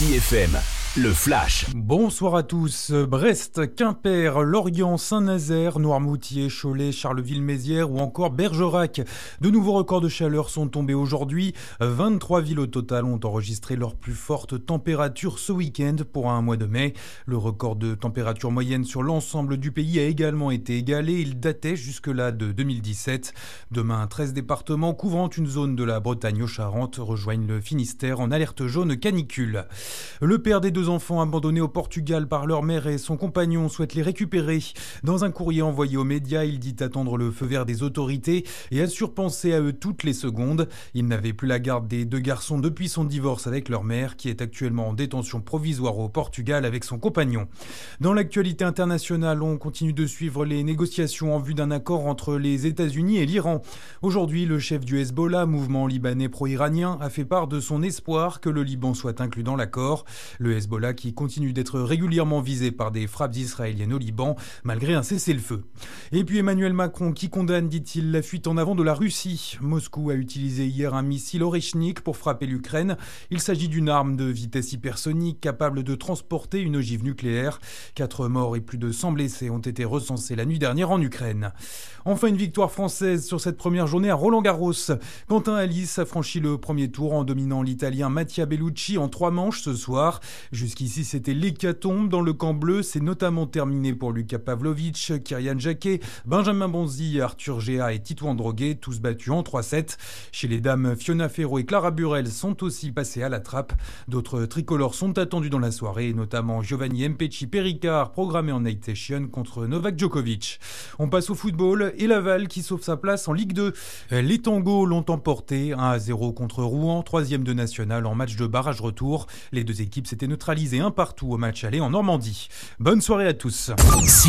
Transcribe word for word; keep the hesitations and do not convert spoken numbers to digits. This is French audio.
C F M, le Flash. Bonsoir à tous. Brest, Quimper, Lorient, Saint-Nazaire, Noirmoutier, Cholet, Charleville-Mézières ou encore Bergerac. De nouveaux records de chaleur sont tombés aujourd'hui. vingt-trois villes au total ont enregistré leur plus forte température ce week-end pour un mois de mai. Le record de température moyenne sur l'ensemble du pays a également été égalé. Il datait jusque-là de deux mille dix-sept. Demain, treize départements couvrant une zone de la Bretagne aux Charentes rejoignent le Finistère en alerte jaune canicule. Le père des deux enfants abandonnés au Portugal par leur mère et son compagnon souhaite les récupérer. Dans un courrier envoyé aux médias, il dit attendre le feu vert des autorités et assure penser à eux toutes les secondes. Il n'avait plus la garde des deux garçons depuis son divorce avec leur mère, qui est actuellement en détention provisoire au Portugal avec son compagnon. Dans l'actualité internationale, on continue de suivre les négociations en vue d'un accord entre les États-Unis et l'Iran. Aujourd'hui, le chef du Hezbollah, mouvement libanais pro-iranien, a fait part de son espoir que le Liban soit inclus dans l'accord. Le Hezbollah qui continue d'être régulièrement visé par des frappes israéliennes au Liban, malgré un cessez-le-feu. Et puis Emmanuel Macron qui condamne, dit-il, la fuite en avant de la Russie. Moscou a utilisé hier un missile Oreshnik pour frapper l'Ukraine. Il s'agit d'une arme de vitesse hypersonique capable de transporter une ogive nucléaire. Quatre morts et plus de cent blessés ont été recensés la nuit dernière en Ukraine. Enfin, une victoire française sur cette première journée à Roland-Garros. Quentin Halys a franchi le premier tour en dominant l'Italien Mattia Bellucci en trois manches ce soir. Jusqu'ici, c'était l'hécatombe dans le camp bleu. C'est notamment terminé pour Luka Pavlovic, Kyrian Jacquet, Benjamin Bonzi, Arthur Géa et Titouan Droguet, tous battus en trois sept. Chez les dames, Fiona Ferro et Clara Burel sont aussi passées à la trappe. D'autres tricolores sont attendus dans la soirée, notamment Giovanni Mpecci Pericard, programmé en night session contre Novak Djokovic. On passe au football et Laval qui sauve sa place en Ligue deux. Les Tangos l'ont emporté un à zéro contre Rouen, troisième de national en match de barrage retour. Les deux équipes s'étaient neutralisées un partout au match aller en Normandie. Bonne soirée à tous. C